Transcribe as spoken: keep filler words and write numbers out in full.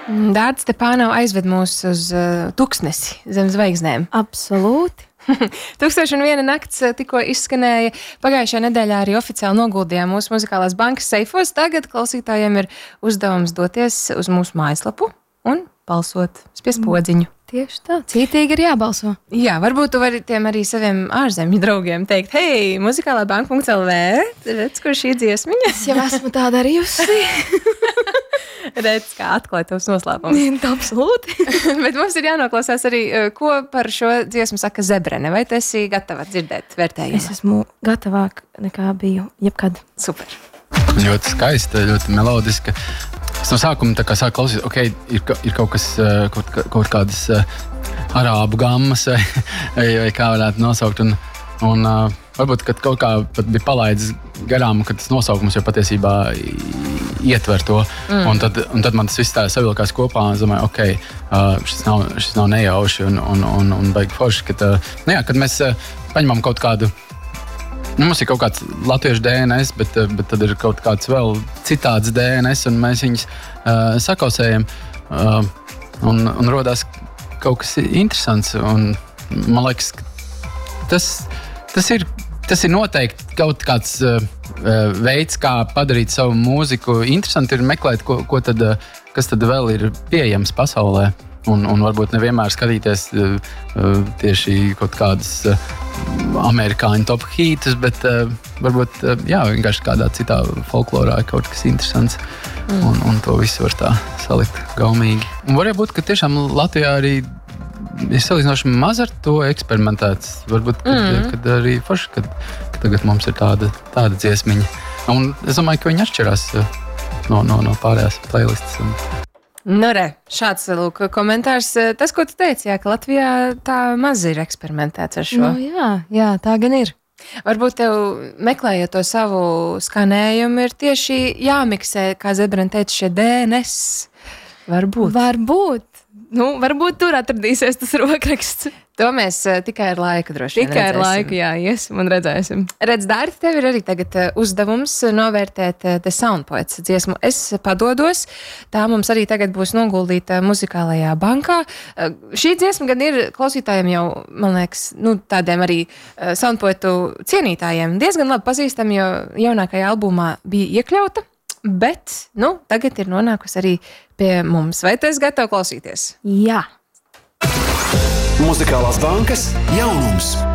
Dārts Stepānov aizved mūs uz uh, tuksnesi zem zvaigznēm. Absolūti. Tūkstoš un viena nakts tikko izskanēja. Pagājušajā nedēļā arī oficiāli noguldījām mūsu muzikālās bankas seifos. Tagad klausītājiem ir uzdevums doties uz mūsu mājaslapu un balsot, spiest podziņu. Tieši tā, cītīgi ir jābalso. Jā, varbūt tu vari tiem arī saviem ārzemju draugiem teikt, hei, muzikālā banka punkts el vē, redz, kur šī dziesmiņa? Es jau esmu tā darījusi. Redz, kā atklāja tavs noslēpums. Absolūti. Bet mums ir jānoklausās arī, ko par šo dziesmu saka Zebrene. Vai tu esi gatava dzirdēt vērtējumu? Es esmu gatavāk nekā biju jebkad. Super. Ļoti skaista, ļoti melodiska. Es no sākuma tā kā sāku klausīt, ok, ir, ir kaut kas, kaut, kaut kādas uh, arābu gammas, vai, vai, vai kā varētu nosaukt. Un, un uh, varbūt, kad kaut kā pat bija palaidis garām, ka tas nosaukums jau patiesībā ietver to. Mm. Un, tad, un tad man tas viss tā savilkās kopā, un es domāju, ok, uh, šis, nav, šis nav nejauši un, un, un, un baigi forši, kad, uh, nu jā, kad mēs uh, paņemam kaut kādu. Nu, mums ir kaut kāds latviešu D N S, bet, bet tad ir kaut kāds vēl citāds D N S, un mēs viņus uh, sakausējam. Uh, un, un rodās kaut kas interesants. Un, man liekas, tas, tas, ir, tas ir noteikti kaut kāds uh, veids, kā padarīt savu mūziku interesantu, ir meklēt, ko, ko tad, kas tad vēl ir pieejams pasaulē. Un, un varbūt nevienmēr skatīties uh, tieši kaut kādas uh, amerikāņu top hītus, bet uh, varbūt uh, jā, vienkārši kādā citā folklorā ir kaut kas interesants. Mm. Un, un to visu var tā salikt gaumīgi. Un varētu būt, ka tiešām Latvijā arī ir salīdzinoši maz ar to eksperimentēts. Varbūt, kad, mm. kad arī forši, kad, kad tagad mums ir tāda, tāda dziesmiņa. Un es domāju, ka viņi atšķirās uh, no, no, no pārējās playlists. Un, Nu, re, šāds lūk, komentārs. Tas, ko tu teici, jā, ka Latvijā tā maz ir eksperimentēts ar šo. Nu, jā, jā, tā gan ir. Varbūt tev, meklējot to savu skanējumu, ir tieši jāmiksē, kā Zebrene teica, šie D N S. Varbūt. Varbūt. Nu, varbūt tur atradīsies tas rokraksts. To mēs uh, tikai ar laiku droši vien Tikai ar redzēsim. laiku, jā, iesim un redzēsim. Redz, Dārti, tev ir arī tagad uh, uzdevums novērtēt uh, The Soundpoets dziesmu. Es padodos, tā mums arī tagad būs noguldīta muzikālajā bankā. Uh, šī dziesma gan ir klausītājiem jau, man liekas, nu, tādiem arī uh, Soundpoetu cienītājiem diezgan labi pazīstami, jo jaunākajā albumā bija iekļauta. Bet, nu, tagad ir nonākusi arī pie mums. Vai tu esi gatava klausīties? Jā. Muzikālās bankas jaunums.